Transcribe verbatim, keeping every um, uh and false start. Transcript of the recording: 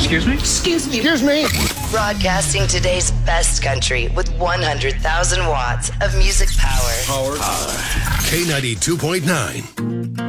Excuse me? Excuse me. Excuse me. Broadcasting today's best country with one hundred thousand watts of music power. Power. K ninety-two point nine.